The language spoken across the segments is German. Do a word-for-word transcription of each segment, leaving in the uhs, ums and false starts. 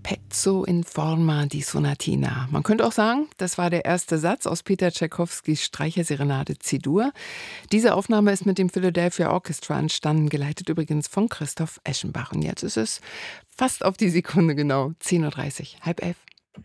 Pezzo in forma di sonatina. Man könnte auch sagen, das war der erste Satz aus Peter Tschaikowskis Streicherserenade C-Dur. Diese Aufnahme ist mit dem Philadelphia Orchestra entstanden, geleitet übrigens von Christoph Eschenbach. Und jetzt ist es fast auf die Sekunde genau, zehn Uhr dreißig, halb elf.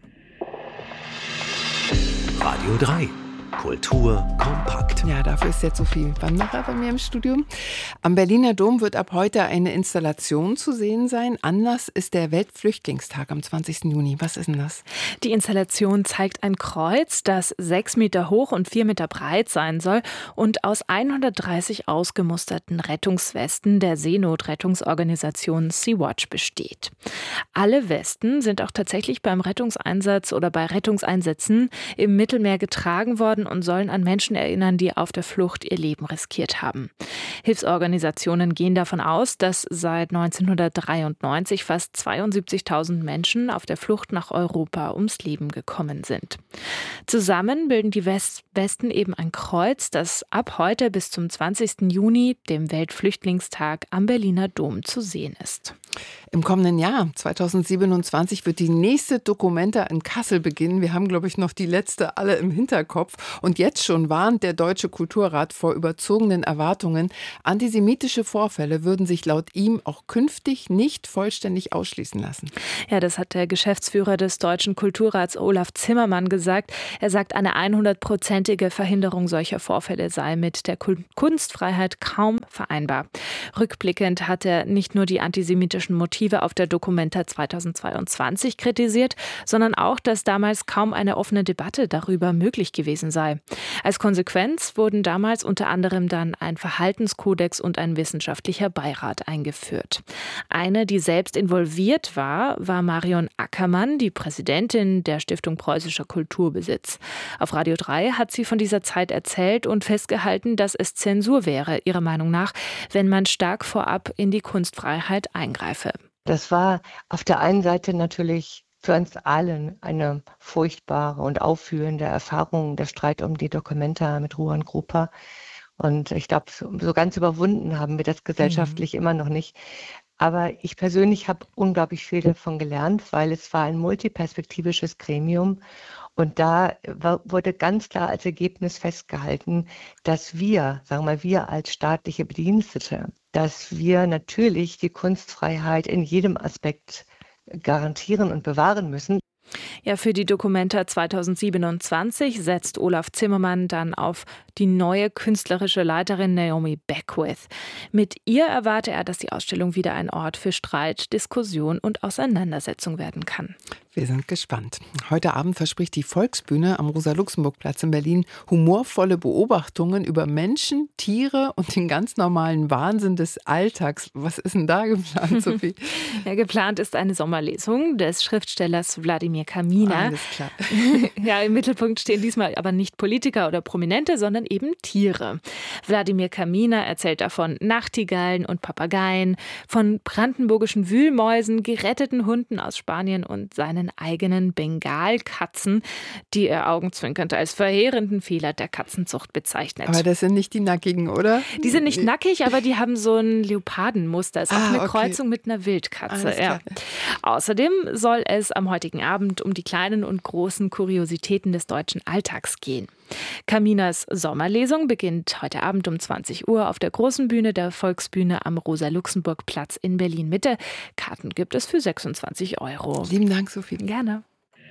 Radio drei. Kultur kompakt. Ja, dafür ist jetzt Sophie Wanmacher bei mir im Studio. Am Berliner Dom wird ab heute eine Installation zu sehen sein. Anlass ist der Weltflüchtlingstag am zwanzigsten Juni. Was ist denn das? Die Installation zeigt ein Kreuz, das sechs Meter hoch und vier Meter breit sein soll und aus hundertdreißig ausgemusterten Rettungswesten der Seenotrettungsorganisation Sea-Watch besteht. Alle Westen sind auch tatsächlich beim Rettungseinsatz oder bei Rettungseinsätzen im Mittelmeer getragen worden und sollen an Menschen erinnern, die auf der Flucht ihr Leben riskiert haben. Hilfsorganisationen gehen davon aus, dass seit neunzehnhundertdreiundneunzig fast zweiundsiebzigtausend Menschen auf der Flucht nach Europa ums Leben gekommen sind. Zusammen bilden die West- Westen eben ein Kreuz, das ab heute bis zum zwanzigsten Juni, dem Weltflüchtlingstag, am Berliner Dom zu sehen ist. Im kommenden Jahr, zweitausendsiebenundzwanzig, wird die nächste Documenta in Kassel beginnen. Wir haben, glaube ich, noch die letzte alle im Hinterkopf. Und jetzt schon warnt der Deutsche Kulturrat vor überzogenen Erwartungen. Antisemitische Vorfälle würden sich laut ihm auch künftig nicht vollständig ausschließen lassen. Ja, das hat der Geschäftsführer des Deutschen Kulturrats Olaf Zimmermann gesagt. Er sagt, eine hundertprozentige Verhinderung solcher Vorfälle sei mit der Kunstfreiheit kaum vereinbar. Rückblickend hat er nicht nur die antisemitischen Motive auf der Documenta zweitausendzweiundzwanzig kritisiert, sondern auch, dass damals kaum eine offene Debatte darüber möglich gewesen sei. Als Konsequenz wurden damals unter anderem dann ein Verhaltenskodex und ein wissenschaftlicher Beirat eingeführt. Eine, die selbst involviert war, war Marion Ackermann, die Präsidentin der Stiftung Preußischer Kulturbesitz. Auf Radio drei hat sie von dieser Zeit erzählt und festgehalten, dass es Zensur wäre, ihrer Meinung nach, wenn man stark vorab in die Kunstfreiheit eingreife. Das war auf der einen Seite natürlich für uns allen eine furchtbare und auffühlende Erfahrung, der Streit um die Documenta mit Ruan Grupa. Und ich glaube, so, so ganz überwunden haben wir das gesellschaftlich mhm. immer noch nicht. Aber ich persönlich habe unglaublich viel davon gelernt, weil es war ein multiperspektivisches Gremium. Und da wurde ganz klar als Ergebnis festgehalten, dass wir, sagen wir mal, wir als staatliche Bedienstete, dass wir natürlich die Kunstfreiheit in jedem Aspekt garantieren und bewahren müssen. Ja, für die Documenta zweitausendsiebenundzwanzig setzt Olaf Zimmermann dann auf die neue künstlerische Leiterin Naomi Beckwith. Mit ihr erwarte er, dass die Ausstellung wieder ein Ort für Streit, Diskussion und Auseinandersetzung werden kann. Wir sind gespannt. Heute Abend verspricht die Volksbühne am Rosa-Luxemburg-Platz in Berlin humorvolle Beobachtungen über Menschen, Tiere und den ganz normalen Wahnsinn des Alltags. Was ist denn da geplant, Sophie? Ja, geplant ist eine Sommerlesung des Schriftstellers Wladimir Kaminer. Alles klar. Ja, im Mittelpunkt stehen diesmal aber nicht Politiker oder Prominente, sondern eben Tiere. Wladimir Kaminer erzählt davon Nachtigallen und Papageien, von brandenburgischen Wühlmäusen, geretteten Hunden aus Spanien und seinen eigenen Bengalkatzen, die er augenzwinkernd als verheerenden Fehler der Katzenzucht bezeichnet. Aber das sind nicht die Nackigen, oder? Die sind nicht nackig, aber die haben so ein Leopardenmuster. Das ist ah, auch eine okay. Kreuzung mit einer Wildkatze. Ja. Außerdem soll es am heutigen Abend um die kleinen und großen Kuriositäten des deutschen Alltags gehen. Kaminers Sommerlesung beginnt heute Abend um zwanzig Uhr auf der großen Bühne der Volksbühne am Rosa-Luxemburg-Platz in Berlin-Mitte. Karten gibt es für sechsundzwanzig Euro. Lieben Dank, Sophie. Gerne.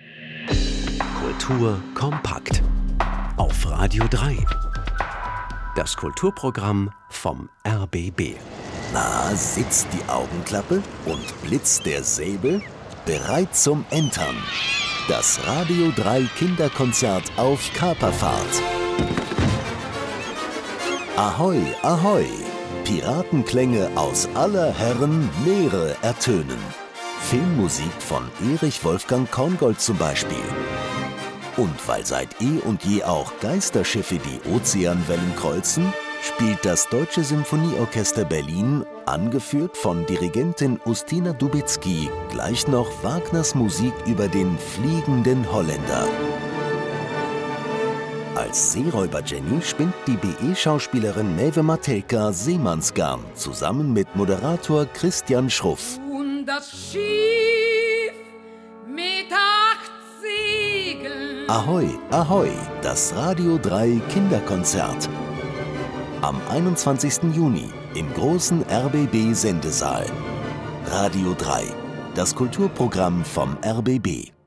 Kultur kompakt. Auf Radio drei. Das Kulturprogramm vom R B B. Na, sitzt die Augenklappe und blitzt der Säbel? Bereit zum Entern. Das Radio drei Kinderkonzert auf Kaperfahrt. Ahoi, ahoi! Piratenklänge aus aller Herren Meere ertönen. Filmmusik von Erich Wolfgang Korngold zum Beispiel. Und weil seit eh und je auch Geisterschiffe die Ozeanwellen kreuzen, spielt das Deutsche Symphonieorchester Berlin, angeführt von Dirigentin Ustina Dubicki, gleich noch Wagners Musik über den fliegenden Holländer. Als Seeräuber Jenny spinnt die B E-Schauspielerin Maeve Matelka Seemannsgarn zusammen mit Moderator Christian Schruff. Und das Schiff Ahoi, Ahoi, das Radio drei Kinderkonzert. Am einundzwanzigsten Juni im großen R B B-Sendesaal. Radio drei, das Kulturprogramm vom R B B.